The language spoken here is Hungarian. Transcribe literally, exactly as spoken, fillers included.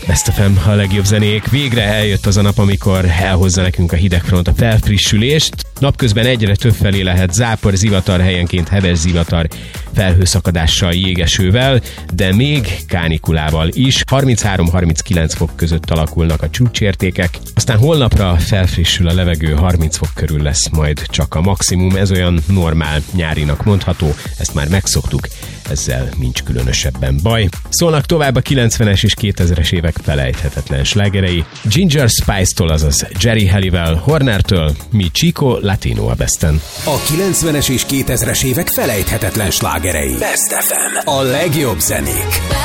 Best ef em, a legjobb zenék. Végre eljött az a nap, amikor elhozza nekünk a hidegfront a felfrissülést. Napközben egyre többfelé lehet zápor, zivatar, helyenként heves zivatar, felhőszakadással, jégesővel, de még kánikulával is. harminchárom-harminckilenc fok között alakulnak a csúcsértékek. Aztán holnapra felfrissül a levegő, harminc fok körül lesz majd csak a maximum. Ez olyan normál nyárinak mondható, ezt már megszoktuk. Ezzel nincs különösebben baj. Szólnak tovább a kilencvenes és kétezres évek felejthetetlen slágerei. Ginger Spice-tól, azaz Jerry Halliwell, Hornertől, mi Chico Latino a besten. A kilencvenes és kétezres évek felejthetetlen slágerei. Best ef em. A legjobb zenék.